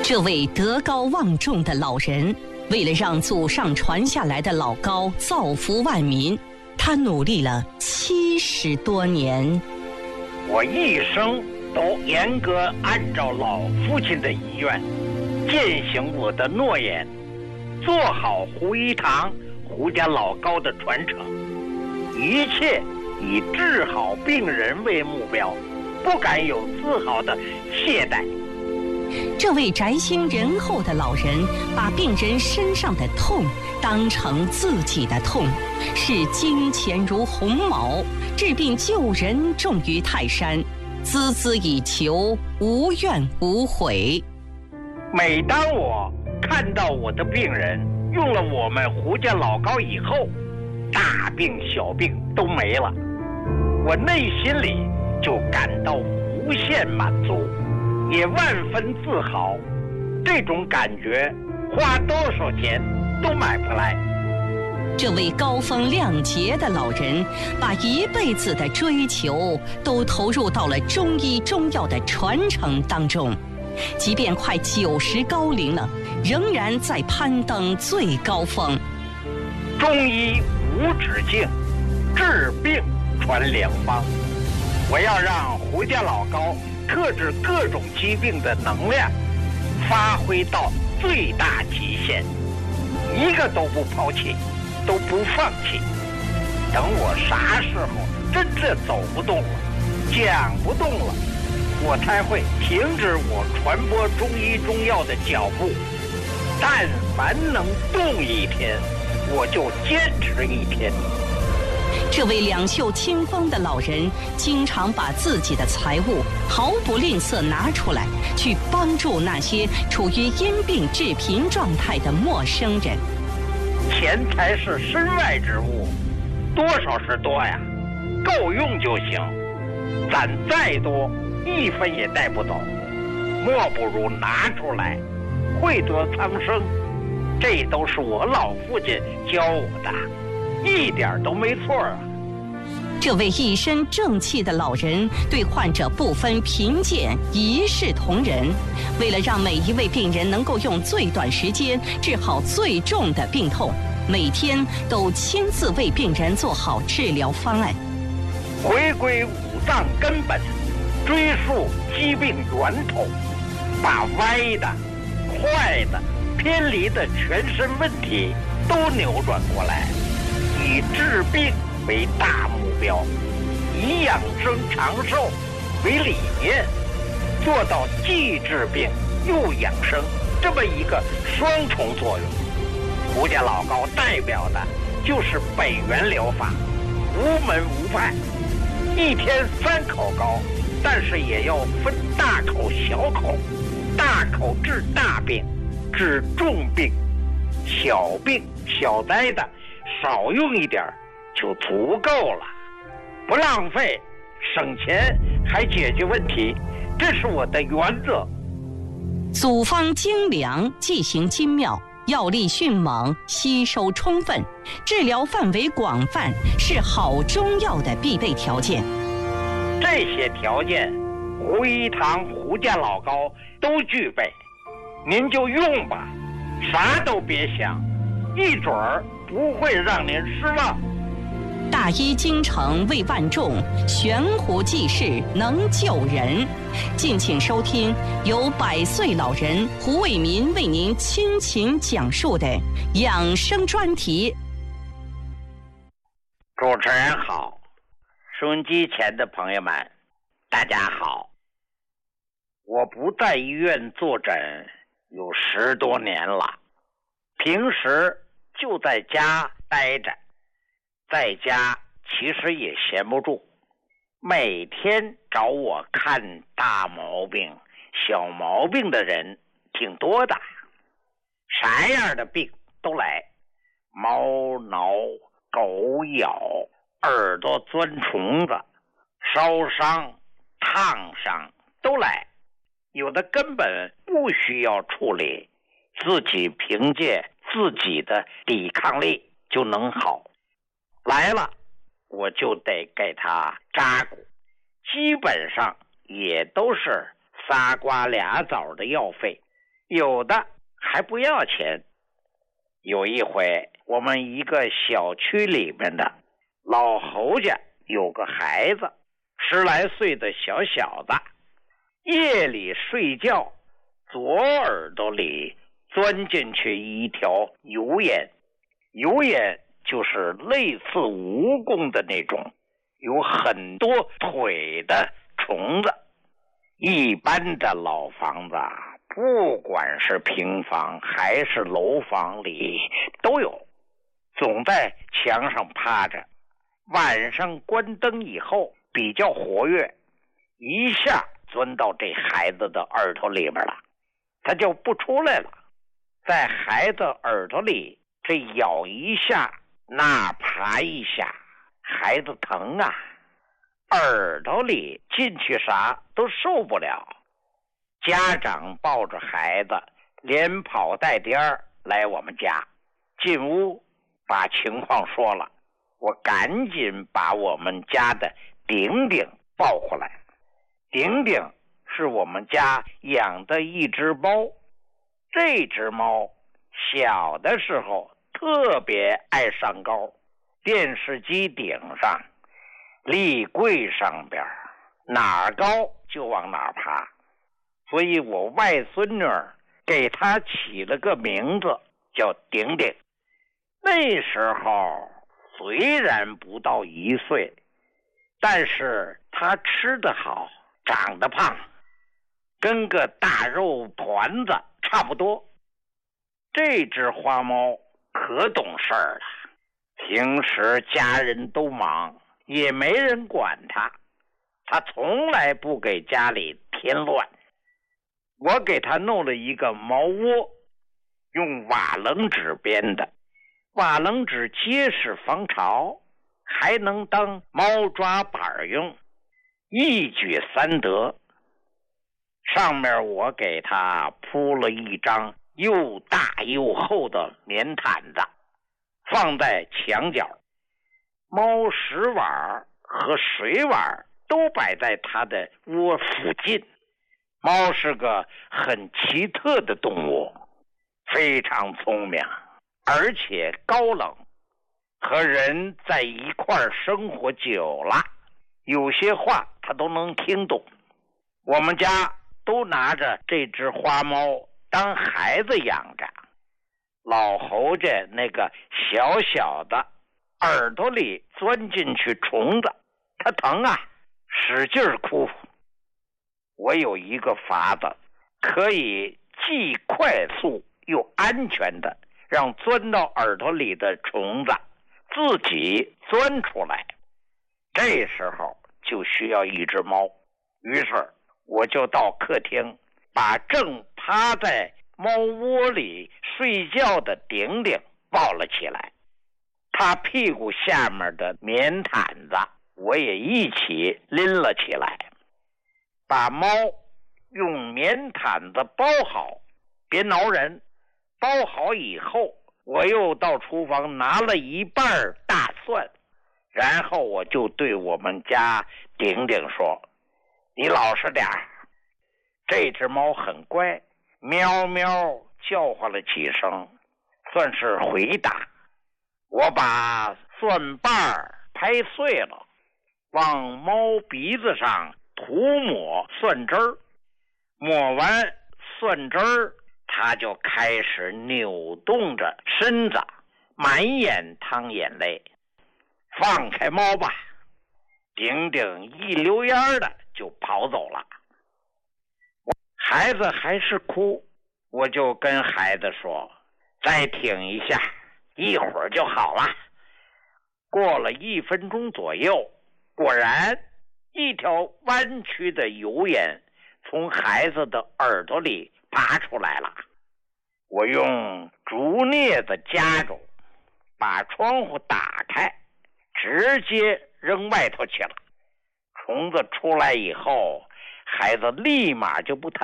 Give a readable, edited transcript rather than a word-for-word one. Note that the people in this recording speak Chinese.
这位德高望重的老人，为了让祖上传下来的老高造福万民，他努力了70多年。 我一生都严格按照老父亲的遗愿，践行我的诺言，做好胡一堂胡家老高的传承，一切以治好病人为目标，不敢有丝毫的懈怠。 这位宅心仁厚的老人，把病人身上的痛当成自己的痛，视金钱如鸿毛，治病救人重于泰山，孜孜以求，无怨无悔。 每当我看到我的病人用了我们胡家老高以后，大病小病都没了，我内心里就感到无限满足，也万分自豪。这种感觉花多少钱都买不来。 这位高风亮节的老人，把一辈子的追求都投入到了中医中药的传承当中，即便快90高龄了，仍然在攀登最高峰。 中医无止境，治病传良方。我要让胡家老高克制各种疾病的能量发挥到最大极限，一个都不抛弃，都不放弃。等我啥时候真正走不动了，讲不动了，我才会停止我传播中医中药的脚步。但凡能动一天，我就坚持一天。 这位两袖清风的老人，经常把自己的财物毫不吝啬拿出来，去帮助那些处于因病致贫状态的陌生人。 钱财是身外之物，多少是多呀，够用就行。攒再多，一分也带不走，莫不如拿出来，惠泽苍生。这都是我老父亲教我的，一点都没错啊。 这位一身正气的老人对患者不分贫贱，一视同仁。为了让每一位病人能够用最短时间治好最重的病痛，每天都亲自为病人做好治疗方案。 回归五脏根本，追溯疾病源头，把歪的、坏的、偏离的全身问题都扭转过来，以治病为大目标，以养生长寿为理念，做到既治病又养生这么一个双重作用。胡家老高代表的就是北元疗法，无门无派，一天3口高，但是也要分大口小口，大口治大病，治重病，小病小灾的少用一点就足够了，不浪费，省钱还解决问题，这是我的原则。 组方精良，剂型精妙，药力迅猛，吸收充分，治疗范围广泛，是好中药的必备条件。 这些条件，胡一堂胡家老高都具备，您就用吧，啥都别想，一准儿不会让您失望。 大医精诚为万众，悬壶济世能救人。敬请收听由100岁老人胡卫民为您倾情讲述的养生专题。 主持人好，收音机前的朋友们大家好。我不在医院坐诊有10多年了，平时就在家待着，在家其实也闲不住，每天找我看大毛病小毛病的人挺多的，啥样的病都来，猫挠狗咬，耳朵钻虫子，烧伤烫伤都来，有的根本不需要处理，自己凭借自己的抵抗力就能好。来了我就得给他扎骨，基本上也都是仨瓜俩枣的药费， 有的还不要钱。有一回，我们一个小区里面的老侯家有个孩子，10来岁的小小子，夜里睡觉，左耳朵里钻进去一条油烟。油烟就是类似蜈蚣的那种，有很多腿的虫子。一般的老房子，不管是平房还是楼房里都有，总在墙上趴着。晚上关灯以后比较活跃，一下钻到这孩子的耳朵里面了，他就不出来了。在孩子耳朵里这咬一下那爬一下，孩子疼啊，耳朵里进去啥都受不了。家长抱着孩子连跑带颠来我们家，进屋把情况说了，我赶紧把我们家的顶顶抱回来。顶顶是我们家养的一只猫，这只猫小的时候特别爱上高，电视机顶上、立柜上边，哪儿高就往哪儿爬。所以我外孙女给她起了个名字叫顶顶。那时候虽然不到1岁，但是她吃得好，长得胖，跟个大肉团子差不多。这只花猫可懂事儿了，平时家人都忙，也没人管它，它从来不给家里添乱。我给它弄了一个猫窝，用瓦楞纸编的，瓦楞纸结实防潮，还能当猫抓板用，一举3得。上面我给它铺了一张又大又厚的棉毯子，放在墙角，猫食碗和水碗都摆在它的窝附近。猫是个很奇特的动物，非常聪明，而且高冷，和人在一块儿生活久了，有些话它都能听懂。我们家都拿着这只花猫当孩子养着。老侯家那个小小的耳朵里钻进去虫子，他疼啊，使劲哭。我有一个法子，可以既快速又安全的让钻到耳朵里的虫子自己钻出来。这时候就需要一只猫，于是我就到客厅，把正趴在猫窝里睡觉的顶顶抱了起来，他屁股下面的棉毯子我也一起拎了起来，把猫用棉毯子包好，别挠人。包好以后，我又到厨房拿了一半大蒜，然后我就对我们家顶顶说，你老实点儿。这只猫很乖，喵喵叫唤了几声，算是回答。我把蒜瓣拍碎了，往猫鼻子上涂抹蒜汁儿，抹完蒜汁儿，它就开始扭动着身子，满眼淌眼泪。放开猫吧，顶顶一溜烟的就跑走了。孩子还是哭，我就跟孩子说，再挺一下，一会儿就好了。过了1分钟左右，果然一条弯曲的油烟从孩子的耳朵里爬出来了。我用竹镊子夹住，把窗户打开，直接扔外头去了。虫子出来以后，孩子立马就不疼